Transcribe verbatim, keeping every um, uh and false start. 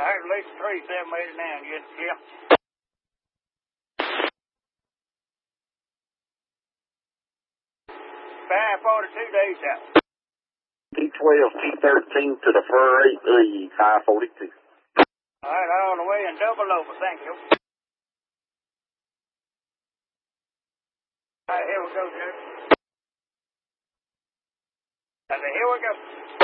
All right, release three, seven, eight, nine. You get the ship? five forty-two days out. T twelve, T thirteen to the fur eight, lead, five forty-two. All right, on the way and double over. Thank you. All right, here we go, sir. I said, here we go.